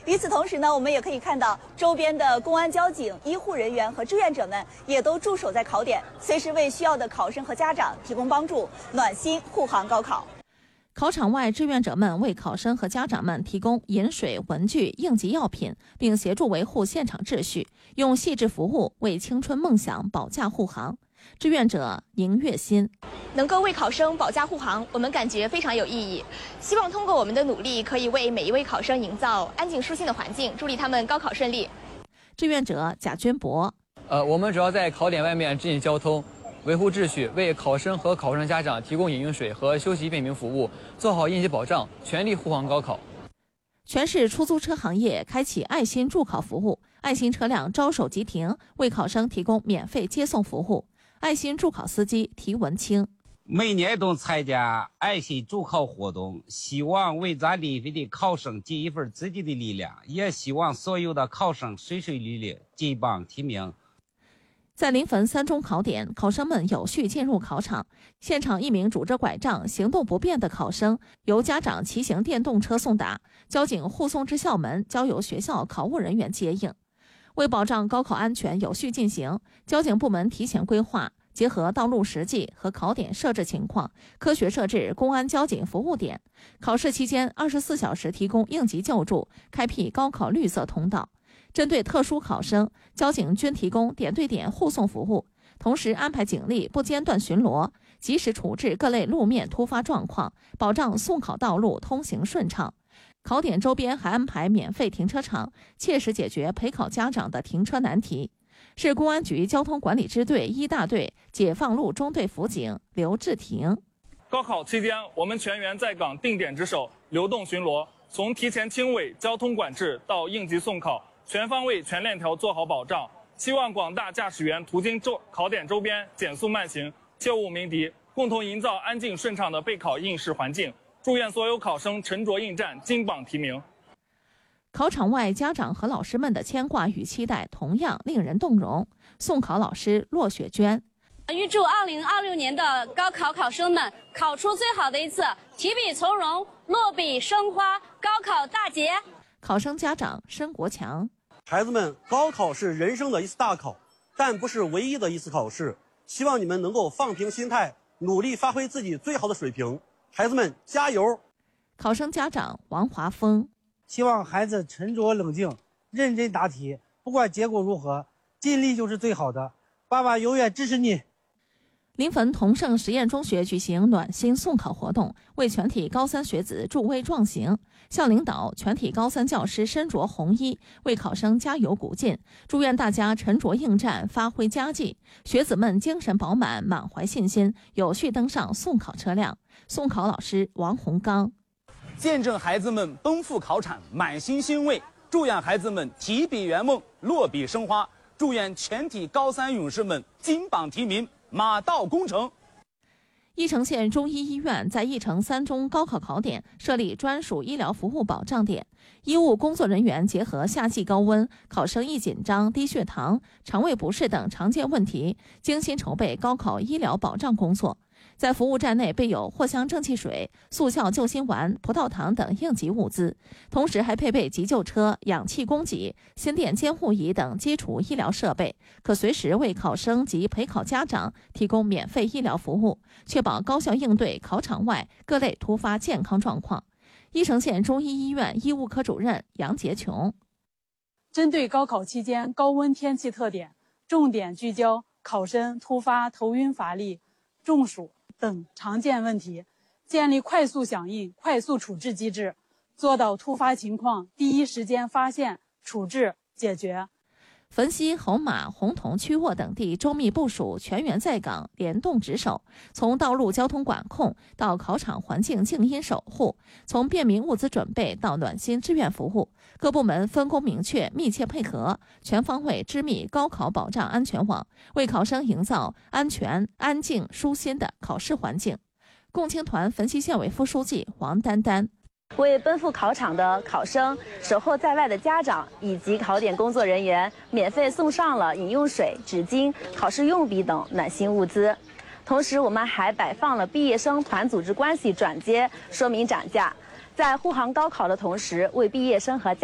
与此同时呢，我们也可以看到周边的公安、交警、医护人员和志愿者们也都驻守在考点，随时为需要的考生和家长提供帮助，暖心护航高考。 考场外，志愿者们为考生和家长们提供饮水、文具、应急药品，并协助维护现场秩序，用细致服务为青春梦想保驾护航。志愿者宁月心： 能够为考生保驾护航，我们感觉非常有意义。希望通过我们的努力，可以为每一位考生营造安静舒心的环境，助力他们高考顺利。 志愿者贾军博： 我们主要在考点外面指引交通，维护秩序，为考生和考生家长提供饮用水和休息便民服务，做好应急保障，全力护航高考。 全市出租车行业开启爱心助考服务，爱心车辆招手即停，为考生提供免费接送服务。爱心助考司机提文清： 每年都参加爱心助考活动，希望为咱临汾的考生尽一份自己的力量，也希望所有的考生顺顺利利，金榜题名。 在临汾3中考点，考生们有序进入考场。现场一名拄着拐杖、行动不便的考生由家长骑行电动车送达，交警护送至校门，交由学校考务人员接应。为保障高考安全有序进行，交警部门提前规划，结合道路实际和考点设置情况，科学设置公安交警服务点。考试期间24小时提供应急救助，开辟高考绿色通道。针对特殊考生，交警均提供点对点护送服务，同时安排警力不间断巡逻，及时处置各类路面突发状况，保障送考道路通行顺畅。考点周边还安排免费停车场，切实解决陪考家长的停车难题。市公安局交通管理支队1大队解放路中队辅警刘志廷： 高考期间，我们全员在岗定点值守，流动巡逻，从提前清尾、交通管制到应急送考，全方位、全链条做好保障。希望广大驾驶员途经考点周边减速慢行，切勿鸣笛，共同营造安静顺畅的备考应试环境。祝愿所有考生沉着应战，金榜题名。 考场外，家长和老师们的牵挂与期待同样令人动容。送考老师骆雪娟： 预祝2026年的高考考生们考出最好的一次，提笔从容，落笔生花，高考大捷。 考生家长申国强： 孩子们，高考是人生的一次大考，但不是唯一的一次考试。希望你们能够放平心态，努力发挥自己最好的水平。孩子们加油！ 考生家长王华峰： 希望孩子沉着冷静，认真答题，不管结果如何，尽力就是最好的。爸爸永远支持你。 临汾同盛实验中学举行暖心送考活动，为全体高3学子助威壮行。校领导、全体高3教师身着红衣，为考生加油鼓劲，祝愿大家沉着应战，发挥佳绩。学子们精神饱满，满怀信心，有序登上送考车辆。送考老师王洪刚： 见证孩子们奔赴考场，满心欣慰，祝愿孩子们提笔圆梦，落笔生花，祝愿全体高3勇士们金榜题名，马到功成。 翼城县中医医院在翼城3中高考考点设立专属医疗服务保障点，医务工作人员结合夏季高温、考生易紧张、低血糖、肠胃不适等常见问题，精心筹备高考医疗保障工作。在服务站内备有藿香正气水、速效救心丸、葡萄糖等应急物资，同时还配备急救车、氧气供给、心电监护仪等基础医疗设备，可随时为考生及陪考家长提供免费医疗服务，确保高效应对考场外各类突发健康状况。翼城县中医医院医务科主任杨杰琼： 针对高考期间高温天气特点，重点聚焦考生突发头晕乏力、中暑等常见问题，建立快速响应、快速处置机制，做到突发情况第一时间发现、处置、解决。 汾西、侯马、洪洞、曲沃等地周密部署，全员在岗，联动值守。从道路交通管控到考场环境静音守护，从便民物资准备到暖心志愿服务，各部门分工明确，密切配合，全方位织密高考保障安全网，为考生营造安全、安静、舒心的考试环境。共青团汾西县委副书记王丹丹： 为奔赴考场的考生、守候在外的家长以及考点工作人员，免费送上了饮用水、纸巾、考试用笔等暖心物资。同时，我们还摆放了毕业生团组织关系转接说明展架，在护航高考的同时，为毕业生和